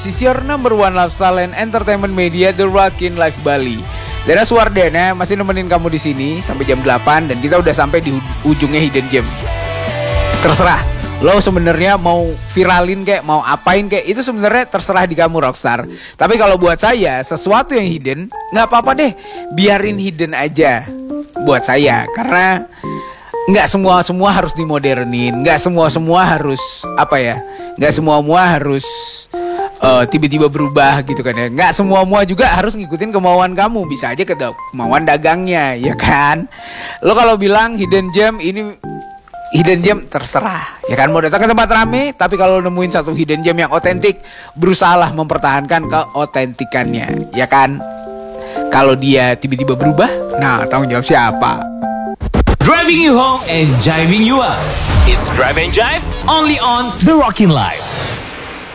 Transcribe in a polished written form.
This is your number one lifestyle and entertainment media, The Rockin' Life Bali. Dana Suwardana masih nemenin kamu di sini sampai jam 8 dan kita udah sampai di ujungnya Hidden Gem. Terserah, lo sebenarnya mau viralin kayak mau apain kayak itu sebenarnya terserah di kamu Rockstar. Tapi kalau buat saya sesuatu yang hidden nggak apa-apa deh, biarin hidden aja buat saya karena nggak semua harus dimodernin, nggak semua harus nggak semua harus tiba-tiba berubah gitu kan ya. Nggak semua juga harus ngikutin kemauan kamu. Bisa aja kemauan dagangnya, ya kan. Lo kalau bilang hidden gem ini hidden gem terserah, ya kan. Mau datang ke tempat rame, tapi kalau nemuin satu hidden gem yang otentik, berusahalah mempertahankan keotentikannya, ya kan. Kalau dia tiba-tiba berubah, nah tanggung jawab siapa? Driving you home and jiving you up. It's Drive and Jive only on The Rockin' Life.